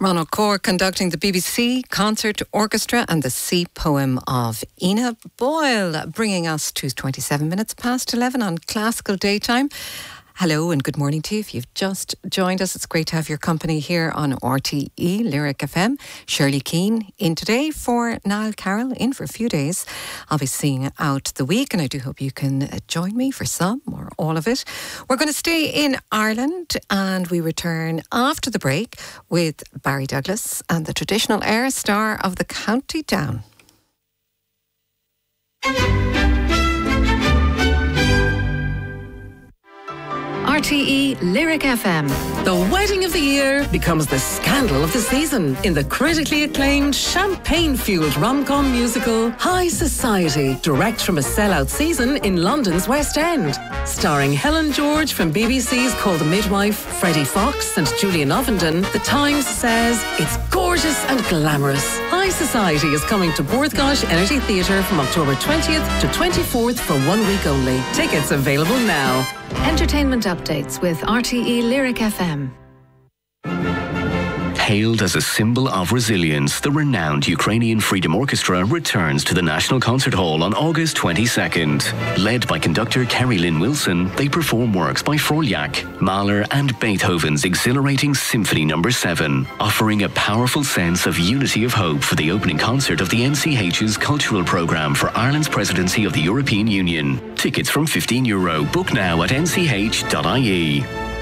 Ronald Corr conducting the BBC Concert Orchestra and the Sea Poem of Ina Boyle, bringing us to 27 minutes past 11 on Classical Daytime. Hello and good morning to you. If you've just joined us, it's great to have your company here on RTE Lyric FM. Shirley Keane in today for Niall Carroll, in for a few days. I'll be seeing out the week and I do hope you can join me for some or all of it. We're going to stay in Ireland and we return after the break with Barry Douglas and the traditional air star of the County Down. RTE Lyric FM. The wedding of the year becomes the scandal of the season in the critically acclaimed champagne-fueled rom-com musical High Society, direct from a sellout season in London's West End. Starring Helen George from BBC's Call the Midwife, Freddie Fox and Julian Ovenden, The Times says it's gorgeous and glamorous. High Society is coming to Borthgosh Energy Theatre from October 20th to 24th for 1 week only. Tickets available now. Entertainment updates with RTE Lyric FM. Hailed as a symbol of resilience, the renowned Ukrainian Freedom Orchestra returns to the National Concert Hall on August 22nd. Led by conductor Kerry Lynn Wilson, they perform works by Frolyak, Mahler and Beethoven's exhilarating Symphony No. 7, offering a powerful sense of unity of hope for the opening concert of the NCH's cultural programme for Ireland's presidency of the European Union. Tickets from €15. Book now at nch.ie.